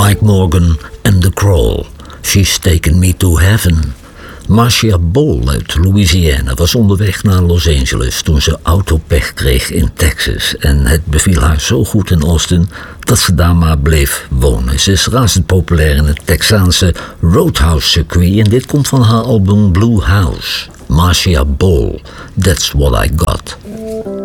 Mike Morgan en The Crawl. She's Taken Me to Heaven. Marcia Ball uit Louisiana was onderweg naar Los Angeles toen ze autopech kreeg in Texas. En het beviel haar zo goed in Austin dat ze daar maar bleef wonen. Ze is razend populair in het Texaanse Roadhouse circuit en dit komt van haar album Blue House. Marcia Ball, That's What I Got.